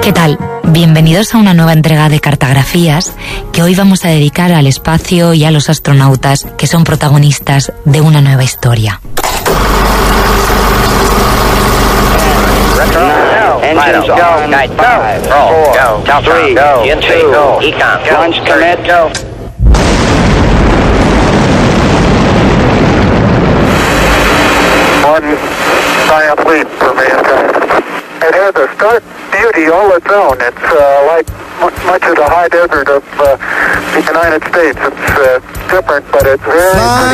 ¿Qué tal? Bienvenidos a una nueva entrega de Cartografías que hoy vamos a dedicar al espacio y a los astronautas que son protagonistas de una nueva historia. Engines go. Guide 5, roll, go. 3, go. Econ, launch commit, go. One giant leap for mankind. It has a stark beauty all its own. It's like much of the high desert of the United States. It's different, but it's very pretty.